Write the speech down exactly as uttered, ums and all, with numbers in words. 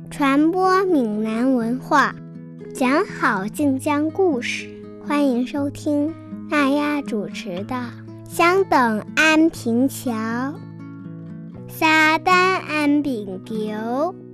传播闽南文化，讲好晋江故事。欢迎收听娜丫主持的相等安平桥、沙丹安平桥。